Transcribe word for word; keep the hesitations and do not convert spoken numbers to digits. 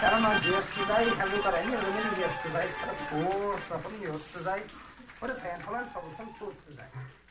Karena G S T dai halu kara ni orang ni G S T dai kara poor, tapi ni G S T dai, orang pengen falan, so some truth dai.